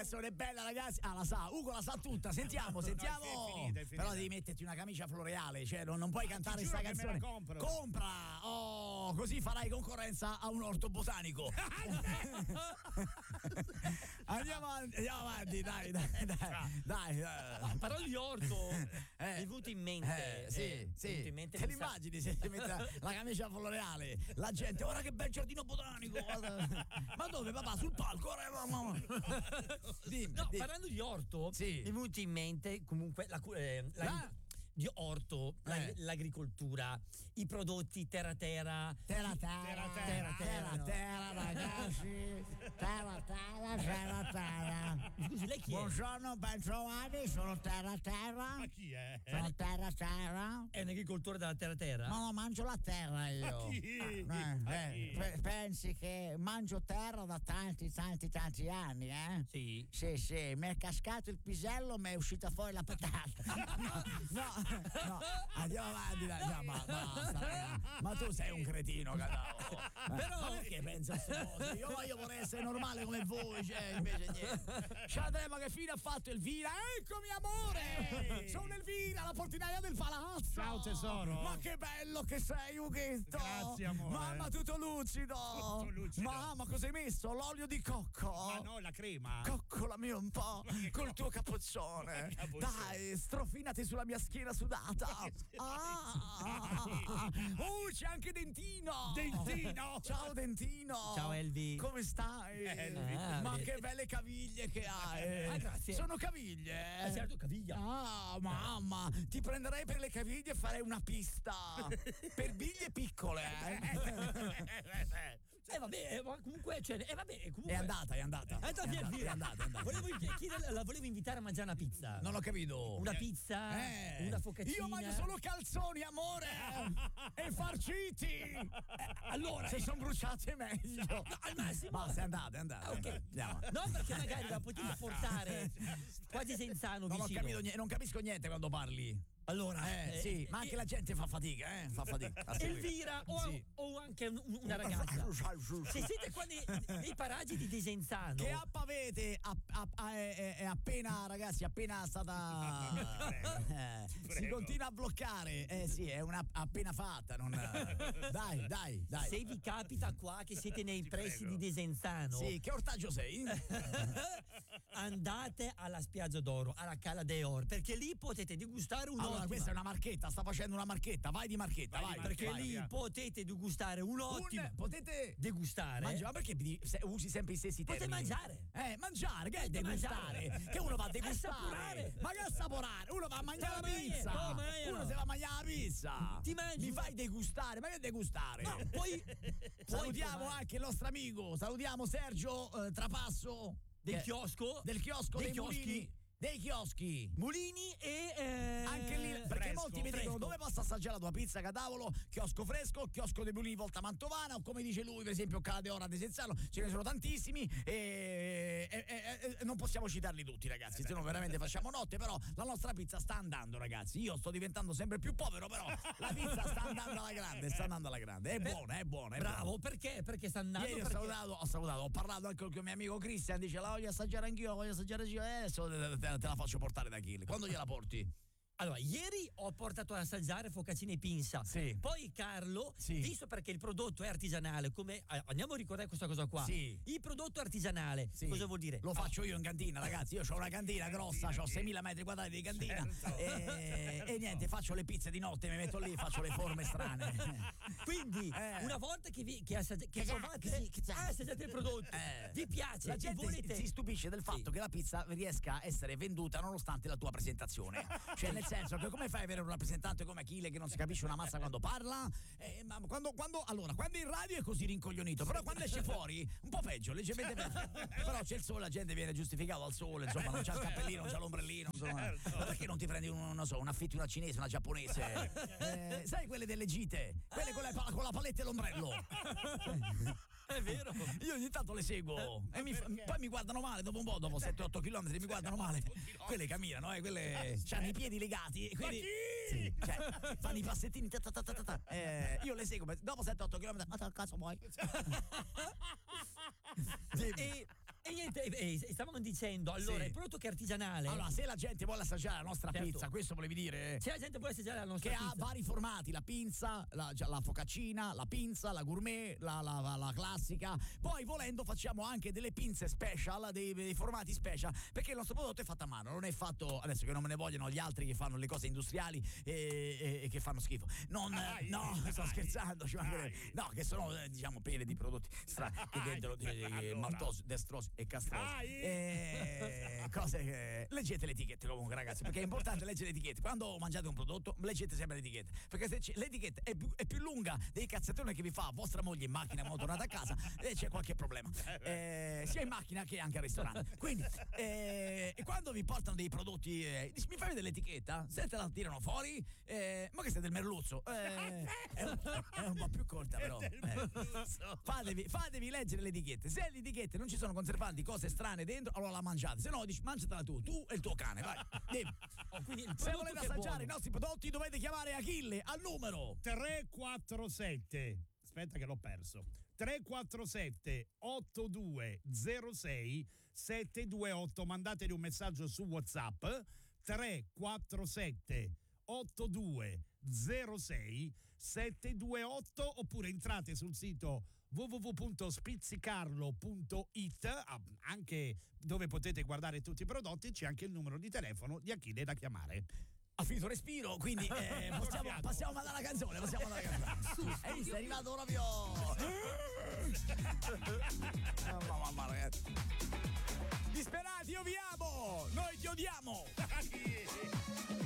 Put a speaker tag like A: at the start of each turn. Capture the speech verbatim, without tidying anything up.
A: canzone è bella, ragazzi. Ah, la sa, Ugo la sa tutta. Sentiamo, sentiamo.
B: No, è finita, è finita.
A: Però devi metterti una camicia floreale, cioè non, non puoi
B: Ah,
A: cantare
B: ti
A: sta
B: giuro che me
A: canzone.
B: la compro.
A: Compra! Oh, così farai concorrenza a un orto botanico. Andiamo avanti, andiamo avanti, dai, dai, dai. dai, dai.
C: Però gli orto
A: Eh.
C: mi è venuto in mente.
A: Eh, sì,
C: eh, mi è
A: sì.
C: venuto in mente
A: Te
C: mi sa-
A: l'immagini se ti mette la, la camicia floreale? La gente, ora che bel giardino botanico! guarda. Ma dove, papà? Sul palco? Ora, mamma. Dimmi,
C: No,
A: dimmi.
C: parlando di orto,
A: Sì.
C: mi è venuto in mente comunque la, cu- eh, la-
A: Ah.
C: di orto, la-
A: Eh.
C: l'agricoltura, i prodotti terra terra.
A: Terra terra,
B: Terra,
A: terra,
B: terra,
A: terra, terra, ragazzi. Terra terra, terra terra.
C: Scusi, lei chi è?
A: Buongiorno, ben trovati, sono terra terra.
B: Ma chi è?
A: Sono terra terra.
C: È un agricoltore della terra terra?
A: No, no, mangio la terra io.
B: Ma chi?
A: Eh,
B: Ma
A: eh,
B: chi?
A: pe- pensi che mangio terra da tanti, tanti, tanti anni, eh?
C: Sì.
A: Sì, sì, mi è cascato il pisello, mi è uscita fuori la patata. No, no, andiamo avanti, dai, no, ma basta, raga. Ma tu sei un cretino, Cadavolo. Però ma perché pensi a queste cose? Io, io vorrei essere normale come voi, cioè, invece niente. Ciao, ma che fine ha fatto Elvira? Eccomi, amore!
B: Ehi!
A: Sono Elvira, la portinaia del palazzo!
B: Ciao, tesoro.
A: Ma che bello che sei, Ughetto!
B: Grazie, amore.
A: Mamma, tutto lucido!
B: Tutto lucido.
A: Mamma, cosa hai messo? L'olio di cocco?
B: Ma no, la crema.
A: Coccolami un po'
B: che
A: col
B: co-
A: tuo capoccione.
B: Capoccione.
A: Dai, strofinati sulla mia schiena sudata. Ah, uh, c'è anche Dentino.
B: Dentino.
A: Ciao Dentino.
C: Ciao, Elvi.
A: Come stai?
B: Elvi.
C: Ah,
A: Ma
C: beh.
A: che belle caviglie che hai.
C: Ah, grazie.
A: Sono caviglie.
C: Ah, certo, caviglia.
A: Ah, mamma, ti prenderei per le caviglie e farei una pista. Per biglie piccole. Eh.
C: Eh vabbè, eh, ma comunque, cioè, eh vabbè, comunque.
A: È andata, è andata.
C: È andata,
A: È andata,
C: via.
A: è andata, è andata.
C: Volevo chiedere, la volevo invitare a mangiare una pizza.
A: Non ho capito.
C: Una pizza,
A: Eh,
C: una focaccina.
A: Io mangio solo calzoni, amore! E farciti! Eh, allora, se sono bruciate meglio.
C: No, al massimo.
A: Basta, è andata, è andata.
C: Ah, ok.
A: Andiamo.
C: No, perché magari la potevi portare quasi Senzano
A: Non ho
C: vicino.
A: capito niente, non capisco niente quando parli.
C: Allora,
A: Eh,
C: eh,
A: sì,
C: eh,
A: ma anche
C: eh,
A: la gente fa fatica, eh? Fa fatica. a seguire.
C: Elvira o,
A: Sì.
C: o anche un- una ragazza. Se siete qua nei, nei paraggi di Desenzano,
A: Che app avete? App- app- è, è- è appena, ragazzi, appena stata. Eh, si
B: Prego.
A: continua a bloccare. Eh sì, è una appena fatta. Non... Dai, dai, dai.
C: se vi capita qua che siete nei
B: Ti
C: pressi
B: prego.
C: di Desenzano,
A: Sì, che ortaggio sei?
C: andate alla Spiaggia d'Oro, alla Cala de Or, perché lì potete degustare un
A: Allora, questa è una marchetta, sta facendo una marchetta. Vai di marchetta,
B: Vai
A: vai.
B: di
C: perché
B: vai,
C: lì
B: via.
C: potete degustare un ottimo
A: Un, potete
C: degustare.
A: mangiare, ma perché mi- se- usi sempre i stessi
C: Potete
A: termini?
C: mangiare.
A: Eh, mangiare, che è
C: Potete
A: degustare?
C: mangiare.
A: Che uno va a degustare.
C: Assaporare.
A: Ma che assaporare? Uno va a mangiare la
C: Come mai?
A: pizza.
C: Come mai?
A: Uno se va a mangiare la pizza.
C: Ti mangi
A: Mi
C: un-
A: fai degustare, ma che degustare?
C: No, poi
A: Salutiamo
C: provare.
A: anche il nostro amico, salutiamo Sergio eh, Trapasso
C: Del
A: che-
C: chiosco.
A: del chiosco
C: Dei
A: dei
C: chioschi.
A: mulini, dei chioschi.
C: Mulini e eh,
A: Anche lì, perché
B: fresco,
A: molti mi dicono
C: fresco.
A: dove posso assaggiare la tua pizza, Cadavolo? Chiosco fresco, chiosco dei Mulini Volta Mantovana, o come dice lui, per esempio, Cala de Ora de Senzano, ce ne sono tantissimi e, e- e- e non possiamo citarli tutti, ragazzi, se no veramente facciamo notte, però la nostra pizza sta andando, ragazzi. Io sto diventando sempre più povero, però la pizza sta andando alla grande, sta andando alla grande. È buona, è buona, è
C: Bravo,
A: buona.
C: perché? Perché sta andando.
A: Ieri ho
C: perché-
A: salutato, ho salutato, ho parlato anche con il mio amico Cristian, dice la voglio assaggiare anch'io, la voglio assaggiare io, eh, adesso te, te- te la faccio portare da Achille. Quando gliela porti?
C: Allora, ieri ho portato ad assaggiare focaccine e pinza.
A: Sì.
C: Poi Carlo,
A: Sì.
C: visto perché il prodotto è artigianale, come eh, andiamo a ricordare questa cosa qua.
A: Sì.
C: Il prodotto artigianale,
A: Sì.
C: cosa vuol dire?
A: Lo faccio io in cantina, ragazzi. Io ho una cantina grossa, ho seimila metri quadrati di cantina.
B: Certo.
A: E, e niente, faccio le pizze di notte, mi metto lì, faccio le forme strane.
C: Quindi,
A: Eh.
C: una volta che, vi, che, assaggi- che
A: Che sa-
C: provate,
A: che sì, che sa-
C: ah, assaggiate il prodotto,
A: Eh.
C: vi piace,
A: La
C: e
A: gente
C: volete...
A: si, si stupisce del fatto
C: Sì.
A: che la pizza riesca a essere venduta nonostante la tua presentazione. Cioè, nel senso che come fai a avere un rappresentante come Achille che non si capisce una mazza quando parla? Eh, ma quando, quando, allora, quando in radio è così rincoglionito, però quando esce fuori, un po' peggio, leggermente peggio. Però c'è il sole, la gente viene giustificato dal sole, insomma, non c'ha il cappellino, non c'ha l'ombrellino. Insomma.
B: Certo.
A: Ma perché non ti prendi un, non so, un affitti una cinese, una giapponese? Eh, sai quelle delle gite? Quelle con la, con la paletta e l'ombrello.
C: È vero.
A: Io ogni tanto le seguo e mi fa- poi mi guardano male dopo un po', dopo sette otto chilometri mi guardano male. Quelle camminano, eh, quelle hanno i piedi legati. e Quindi, sì, cioè, fanno i passettini. Ta ta ta ta ta ta. Eh, io le seguo, dopo sette otto chilometri. Ma che cazzo vuoi?
C: E E niente, e, e stavamo dicendo, allora,
A: Sì.
C: il prodotto che è artigianale.
A: Allora, se la gente vuole assaggiare la nostra
C: Certo.
A: pizza, questo volevi dire?
C: Se la gente vuole assaggiare la nostra
A: Che
C: pizza,
A: ha vari formati, la pinza, la, cioè, la focaccina, la pinza, la gourmet, la, la, la, la classica. Poi volendo facciamo anche delle pinze special, dei, dei formati special, perché il nostro prodotto è fatto a mano, non è fatto, adesso che non me ne vogliono gli altri che fanno le cose industriali e, e, e che fanno schifo. Non,
B: Dai,
A: no,
B: dai,
A: sto scherzando, ci mancherebbe.
B: dai.
A: No, che sono eh, diciamo piene di prodotti stra- che
B: Dai,
A: dentro di, di
B: allora.
A: maltosi, destrosi e castrosi.
B: Dai.
A: Eh, cose che... Leggete le etichette comunque, ragazzi, perché è importante leggere le etichette. Quando mangiate un prodotto, leggete sempre le etichette, perché se c'è- l'etichetta è più, è più lunga dei cazzettoni che vi fa vostra moglie in macchina quando tornate a casa e c'è qualche problema, eh, sia in macchina che anche al ristorante. Quindi, eh, e quando vi portano dei prodotti, eh, dici, mi fai vedere l'etichetta? Se te la tirano fuori, eh, ma che sei del merluzzo? Eh, è, un, è un po' più corta, però. Eh. Fatevi, fatevi leggere le etichette. Se le etichette non ci sono conservanti, cose strane dentro, allora la mangiate. Se no, dici, mangiatela tu, tu e il tuo cane, vai. Dimmi.
C: oh, quindi il
A: Se
C: prodotto
A: volete
C: che è
A: assaggiare
C: buono.
A: i nostri prodotti dovete chiamare Achille al numero
B: tre quattro sette. Aspetta che l'ho perso. tre quattro sette otto due zero sei sette due otto. Mandateli un messaggio su WhatsApp. tre quattro sette otto due zero sei sette due otto, oppure entrate sul sito w w w punto spizzicarlo punto it, anche dove potete guardare tutti i prodotti. C'è anche il numero di telefono di Achille da chiamare.
A: ha finito respiro, quindi eh, possiamo, passiamo alla canzone, passiamo alla canzone. Hai visto, è arrivato proprio. Mamma, mamma, ragazzi. Disperati, io vi amo! Noi ti odiamo!